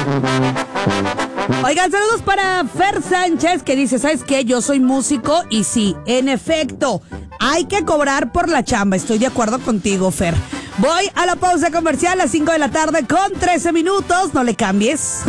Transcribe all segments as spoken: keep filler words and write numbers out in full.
Oigan, saludos para Fer Sánchez, que dice, ¿sabes qué? Yo soy músico y sí, en efecto, hay que cobrar por la chamba. Estoy de acuerdo contigo, Fer. Voy a la pausa comercial a las cinco de la tarde con trece minutos. No le cambies.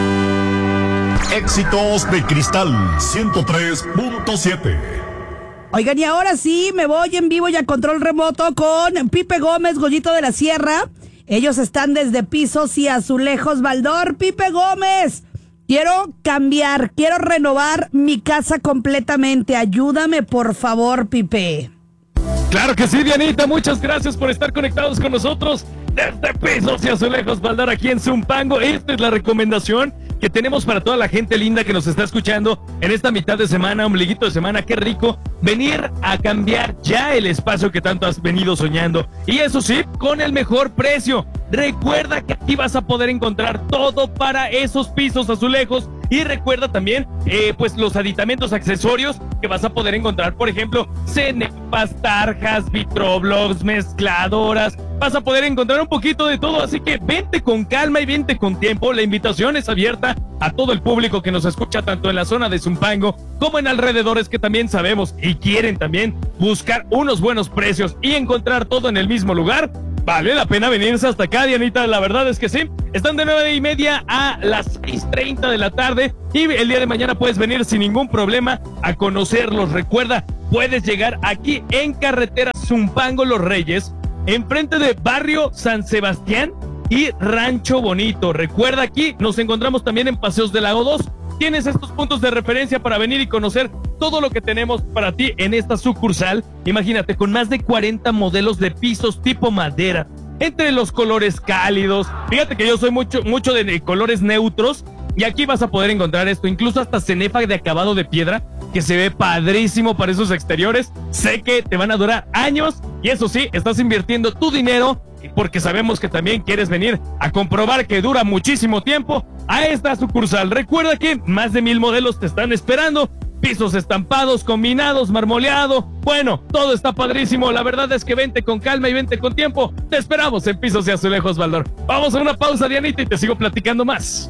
Éxitos de Cristal ciento tres punto siete. Oigan, y ahora sí, me voy en vivo y a control remoto con Pipe Gómez, Goyito de la Sierra. Ellos están desde Pisos y Azulejos Baldor. Pipe Gómez, quiero cambiar, quiero renovar mi casa completamente. Ayúdame, por favor, Pipe. Claro que sí, Dianita, muchas gracias por estar conectados con nosotros desde Pisos y Azulejos Baldor aquí en Zumpango. Esta es la recomendación que tenemos para toda la gente linda que nos está escuchando en esta mitad de semana, ombliguito de semana. Qué rico venir a cambiar ya el espacio que tanto has venido soñando, y eso sí, con el mejor precio. Recuerda que aquí vas a poder encontrar todo para esos pisos azulejos, y recuerda también eh, pues los aditamentos, accesorios que vas a poder encontrar, por ejemplo, cenepas, tarjas, vitroblocks, mezcladoras. Vas a poder encontrar un poquito de todo, así que vente con calma y vente con tiempo. La invitación es abierta a todo el público que nos escucha tanto en la zona de Zumpango como en alrededores, que también sabemos y quieren también buscar unos buenos precios y encontrar todo en el mismo lugar. Vale la pena venirse hasta acá, Dianita, la verdad es que sí. Están de nueve y media a las seis treinta de la tarde, y el día de mañana puedes venir sin ningún problema a conocerlos. Recuerda, puedes llegar aquí en carretera Zumpango Los Reyes, enfrente de Barrio San Sebastián y Rancho Bonito. Recuerda, aquí nos encontramos también en Paseos del Lago dos. Tienes estos puntos de referencia para venir y conocer todo lo que tenemos para ti en esta sucursal. Imagínate, con más de cuarenta modelos de pisos tipo madera, entre los colores cálidos. Fíjate que yo soy mucho, mucho de colores neutros, y aquí vas a poder encontrar esto, incluso hasta cenefa de acabado de piedra, que se ve padrísimo para esos exteriores. Sé que te van a durar años, y eso sí, estás invirtiendo tu dinero, porque sabemos que también quieres venir a comprobar que dura muchísimo tiempo a esta sucursal. Recuerda que más de mil modelos te están esperando, pisos estampados, combinados, marmoleado. Bueno, todo está padrísimo. La verdad es que vente con calma y vente con tiempo. Te esperamos en Pisos y Azulejos Baldor. Vamos a una pausa, Dianita, y te sigo platicando más.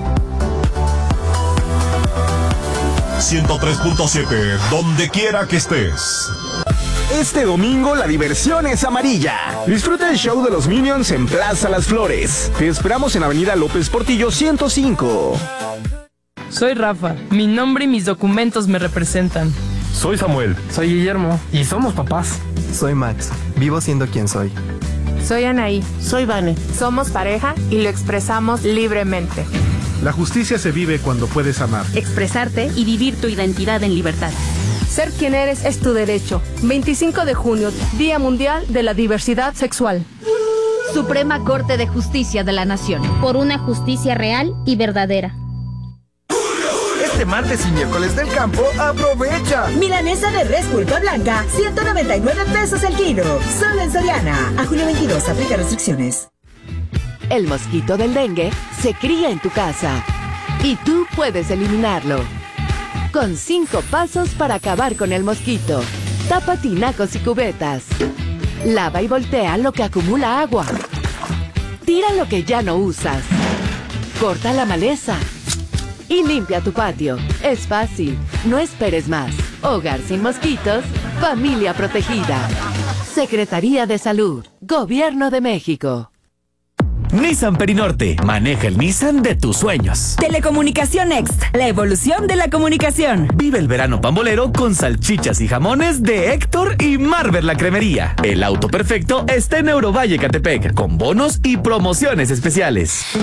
ciento tres punto siete, donde quiera que estés. Este domingo la diversión es amarilla. Disfruta el show de los Minions en Plaza Las Flores. Te esperamos en Avenida López Portillo ciento cinco. Soy Rafa. Mi nombre y mis documentos me representan. Soy Samuel. Soy Guillermo. Y somos papás. Soy Max. Vivo siendo quien soy. Soy Anaí. Soy Vane. Somos pareja y lo expresamos libremente. La justicia se vive cuando puedes amar, expresarte y vivir tu identidad en libertad. Ser quien eres es tu derecho. veinticinco de junio, Día Mundial de la Diversidad Sexual. Suprema Corte de Justicia de la Nación. Por una justicia real y verdadera. Este martes y miércoles del campo, aprovecha. Milanesa de res pulpa blanca, ciento noventa y nueve pesos el kilo. Solo en Soriana. A junio veintidós, aplica restricciones. El mosquito del dengue se cría en tu casa y tú puedes eliminarlo. Con cinco pasos para acabar con el mosquito. Tapa tinacos y cubetas. Lava y voltea lo que acumula agua. Tira lo que ya no usas. Corta la maleza. Y limpia tu patio. Es fácil. No esperes más. Hogar sin mosquitos. Familia protegida. Secretaría de Salud. Gobierno de México. Nissan Perinorte. Maneja el Nissan de tus sueños. Telecomunicación Next. La evolución de la comunicación. Vive el verano pambolero con salchichas y jamones de Héctor y Marvel la Cremería. El auto perfecto está en Eurovalle, Catepec, con bonos y promociones especiales.